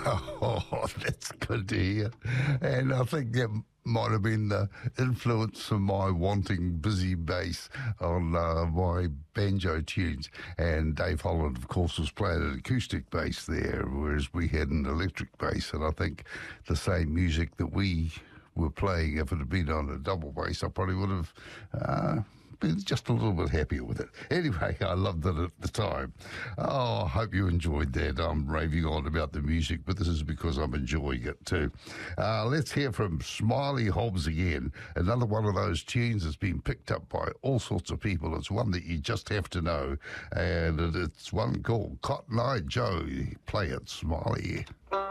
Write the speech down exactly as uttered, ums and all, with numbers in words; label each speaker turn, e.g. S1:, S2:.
S1: Oh, that's good to hear. And I think that might have been the influence of my wanting busy bass on uh, my banjo tunes. And Dave Holland, of course, was playing an acoustic bass there, whereas we had an electric bass. And I think the same music that we were playing, if it had been on a double bass, I probably would have uh, been just a little bit happier with it. Anyway, I loved it at the time. Oh, I hope you enjoyed that. I'm raving on about the music, but this is because I'm enjoying it too. Uh, let's hear from Smiley Hobbs again. Another one of those tunes that's been picked up by all sorts of people. It's one that you just have to know, and it's one called Cotton Eye Joe. Play it, Smiley.